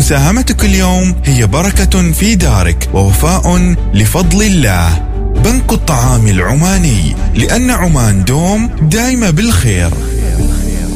مساهمتك اليوم هي بركة في دارك ووفاء لفضل الله. بنك الطعام العماني، لأن عمان دوم دايمة بالخير.